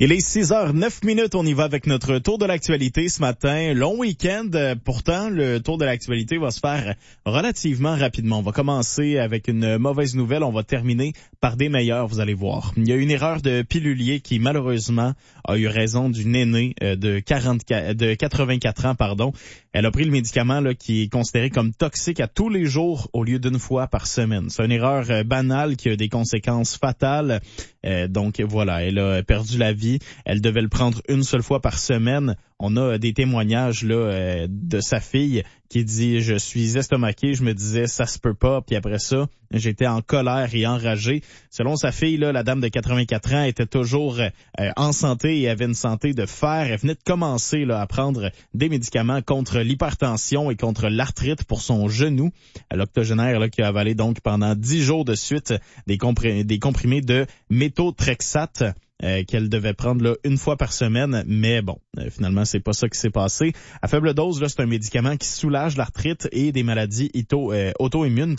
Il est 6h09. On y va avec notre tour de l'actualité ce matin. Long week-end. Pourtant, le tour de l'actualité va se faire relativement rapidement. On va commencer avec une mauvaise nouvelle. On va terminer par des meilleures, vous allez voir. Il y a une erreur de pilulier qui, malheureusement, a eu raison d'une aînée de 84 ans. Elle a pris le médicament là qui est considéré comme toxique à tous les jours au lieu d'une fois par semaine. C'est une erreur banale qui a des conséquences fatales. Donc voilà, elle a perdu la vie. Elle devait le prendre une seule fois par semaine. On a des témoignages là de sa fille qui dit « Je suis estomaqué, je me disais ça se peut pas ». Puis après ça, j'étais en colère et enragé. Selon sa fille, là, la dame de 84 ans était toujours en santé et avait une santé de fer. Elle venait de commencer là, à prendre des médicaments contre l'hypertension et contre l'arthrite pour son genou. L'octogénaire là, qui a avalé donc pendant 10 jours de suite des comprimés de méthotrexate. Qu'elle devait prendre là une fois par semaine, mais bon, finalement c'est pas ça qui s'est passé. À faible dose, là, c'est un médicament qui soulage l'arthrite et des maladies auto-immunes,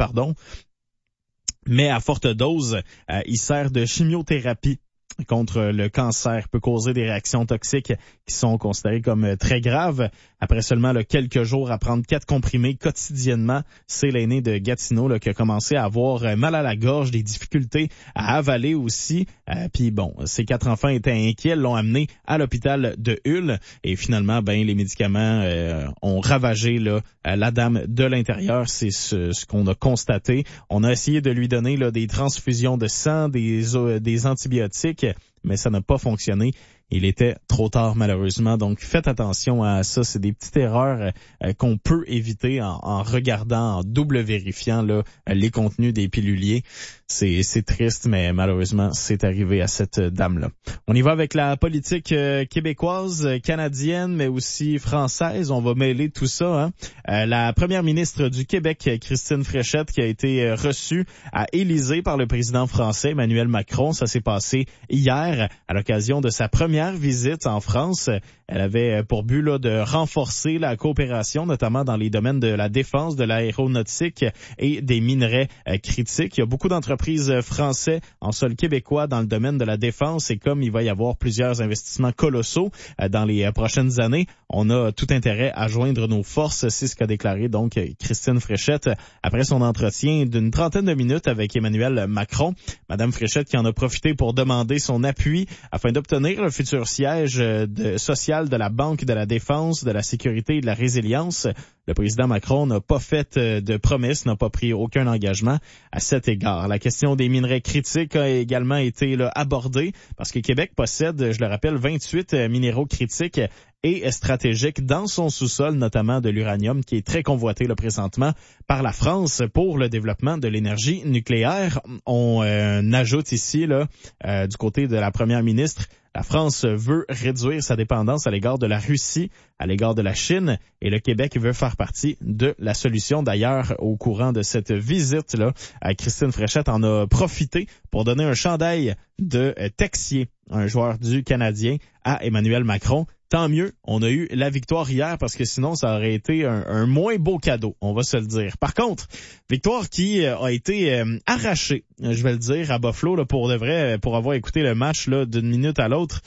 mais à forte dose, il sert de chimiothérapie contre le cancer, peut causer des réactions toxiques qui sont considérées comme très graves. Après seulement là, quelques jours à prendre 4 comprimés quotidiennement, c'est l'aîné de Gatineau là, qui a commencé à avoir mal à la gorge, des difficultés à avaler aussi. Puis bon, ses 4 enfants étaient inquiets, l'ont amené à l'hôpital de Hull et finalement, les médicaments ont ravagé là, la dame de l'intérieur. C'est ce qu'on a constaté. On a essayé de lui donner là, des transfusions de sang, des antibiotiques, mais ça n'a pas fonctionné. Il était trop tard, malheureusement. Donc, faites attention à ça. C'est des petites erreurs qu'on peut éviter en regardant, en double vérifiant là, les contenus des piluliers. C'est triste, mais malheureusement, c'est arrivé à cette dame-là. On y va avec la politique québécoise, canadienne, mais aussi française. On va mêler tout ça. La première ministre du Québec, Christine Fréchette, qui a été reçue à Élysée par le président français Emmanuel Macron. Ça s'est passé hier à l'occasion de sa première visite en France. Elle avait pour but là, de renforcer la coopération, notamment dans les domaines de la défense, de l'aéronautique et des minerais critiques. Il y a beaucoup d'entreprises françaises en sol québécois dans le domaine de la défense et comme il va y avoir plusieurs investissements colossaux dans les prochaines années, on a tout intérêt à joindre nos forces. C'est ce qu'a déclaré donc Christine Fréchette après son entretien d'une trentaine de minutes avec Emmanuel Macron. Madame Fréchette qui en a profité pour demander son appui afin d'obtenir le futur siège social de la Banque de la Défense, de la Sécurité et de la Résilience. Le président Macron n'a pas fait de promesses, n'a pas pris aucun engagement à cet égard. La question des minerais critiques a également été là, abordée parce que Québec possède, je le rappelle, 28 minéraux critiques et stratégiques dans son sous-sol, notamment de l'uranium qui est très convoité là, présentement par la France pour le développement de l'énergie nucléaire. On ajoute ici là du côté de la première ministre, la France veut réduire sa dépendance à l'égard de la Russie, à l'égard de la Chine, et le Québec veut faire partie de la solution. D'ailleurs, au courant de cette visite-là, Christine Fréchette en a profité pour donner un chandail de Texier, un joueur du Canadien, à Emmanuel Macron. Tant mieux, on a eu la victoire hier parce que sinon ça aurait été un moins beau cadeau, on va se le dire. Par contre, victoire qui a été arrachée, je vais le dire, à Buffalo là, pour de vrai, pour avoir écouté le match là d'une minute à l'autre.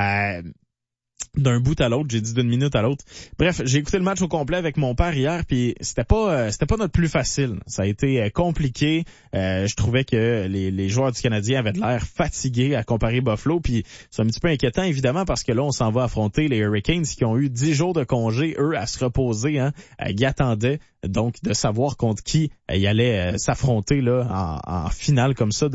D'un bout à l'autre, j'ai dit d'une minute à l'autre. Bref, j'ai écouté le match au complet avec mon père hier, puis c'était pas notre plus facile. Ça a été compliqué. Je trouvais que les joueurs du Canadien avaient de l'air fatigués à comparer Buffalo, puis c'est un petit peu inquiétant évidemment parce que là on s'en va affronter les Hurricanes qui ont eu 10 jours de congé, eux à se reposer, qui attendaient donc de savoir contre qui ils allaient s'affronter là en finale comme ça.